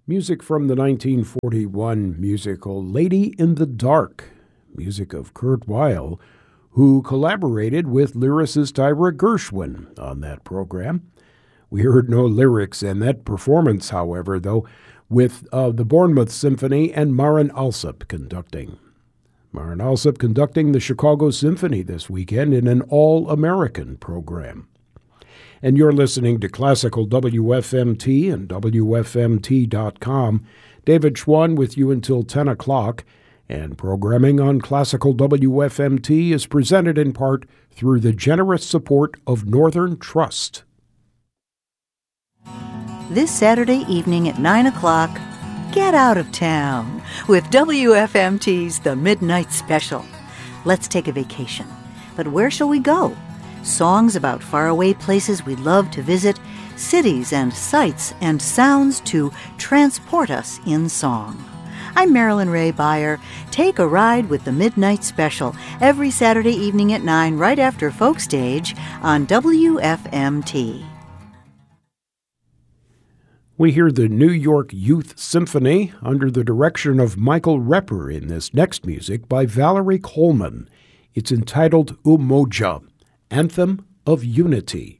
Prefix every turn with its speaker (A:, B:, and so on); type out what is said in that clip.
A: Music from the 1941 musical Lady in the Dark, music of Kurt Weill, who collaborated with lyricist Ira Gershwin on that program. We heard no lyrics in that performance, however, though, with the Bournemouth Symphony and Marin Alsop conducting. Marin Alsop conducting the Chicago Symphony this weekend in an all-American program. And you're listening to Classical WFMT and WFMT.com. David Schwann with you until 10 o'clock. And programming on Classical WFMT is presented in part through the generous support of Northern Trust.
B: This Saturday evening at 9 o'clock, get out of town with WFMT's The Midnight Special. Let's take a vacation. But where shall we go? Songs about faraway places we'd love to visit, cities and sights and sounds to transport us in song. I'm Marilyn Ray Beyer. Take a ride with The Midnight Special every Saturday evening at 9 right after Folk Stage on WFMT.
A: We hear the New York Youth Symphony under the direction of Michael Repper in this next music by Valerie Coleman. It's entitled Umoja, Anthem of Unity.